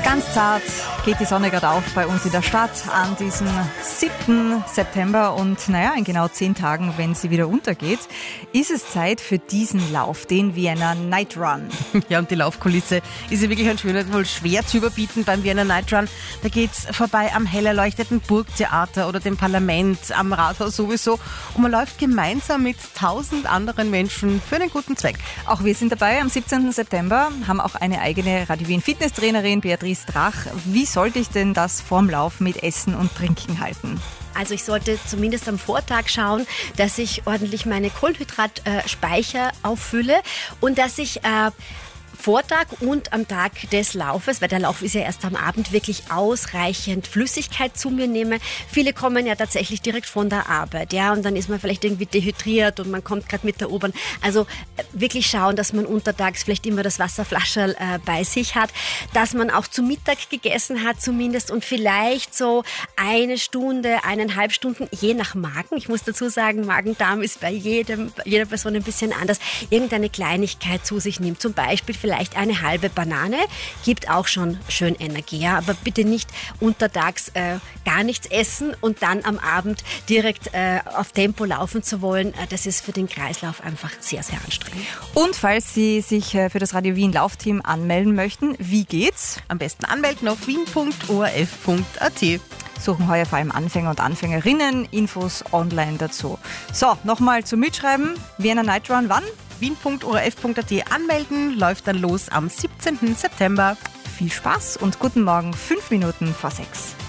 Ganz zart geht die Sonne gerade auf bei uns in der Stadt an diesem 7. September und in genau 10 Tagen, wenn sie wieder untergeht, ist es Zeit für diesen Lauf, den Vienna Night Run. Ja, und die Laufkulisse ist ja wirklich ein schöner, wohl schwer zu überbieten beim Vienna Night Run. Da geht's vorbei am hell erleuchteten Burgtheater oder dem Parlament, am Rathaus sowieso und man läuft gemeinsam mit 1000 anderen Menschen für einen guten Zweck. Auch wir sind dabei am 17. September, haben auch eine eigene Radio Wien Fitnesstrainerin, Beatrice Drach. Wie sollte ich denn das vorm Lauf mit Essen und Trinken halten? Also ich sollte zumindest am Vortag schauen, dass ich ordentlich meine Kohlenhydratspeicher auffülle und dass ich Vortag und am Tag des Laufes, weil der Lauf ist ja erst am Abend, wirklich ausreichend Flüssigkeit zu mir nehme. Viele kommen ja tatsächlich direkt von der Arbeit, ja, und dann ist man vielleicht irgendwie dehydriert und man kommt gerade mit der U-Bahn. Also wirklich schauen, dass man untertags vielleicht immer das Wasserflascherl bei sich hat, dass man auch zu Mittag gegessen hat zumindest und vielleicht so 1 Stunde, 1,5 Stunden, je nach Magen. Ich muss dazu sagen, Magen-Darm ist bei jeder Person ein bisschen anders. Irgendeine Kleinigkeit zu sich nimmt, zum Beispiel vielleicht eine halbe Banane, gibt auch schon schön Energie. Ja, aber bitte nicht untertags gar nichts essen und dann am Abend direkt auf Tempo laufen zu wollen. Das ist für den Kreislauf einfach sehr, sehr anstrengend. Und falls Sie sich für das Radio Wien Laufteam anmelden möchten, wie geht's? Am besten anmelden auf wien.orf.at. Suchen heuer vor allem Anfänger und Anfängerinnen, Infos online dazu. So, nochmal zum Mitschreiben. Vienna Night Run wann? wien.orf.at anmelden, läuft dann los am 17. September. Viel Spaß und guten Morgen, 5 Minuten vor 6.